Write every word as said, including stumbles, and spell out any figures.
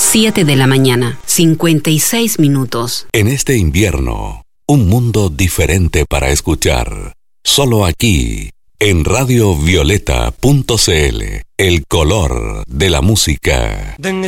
siete de la mañana, cincuenta y seis minutos. En este invierno, un mundo diferente para escuchar. Solo aquí, en radio violeta punto c l, el color de la música. Den